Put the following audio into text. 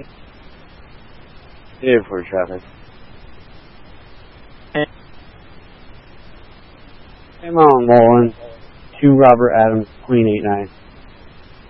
Hey, for traffic. Hey, Mount Mullen, 2 Robert Adams, Queen 8-9.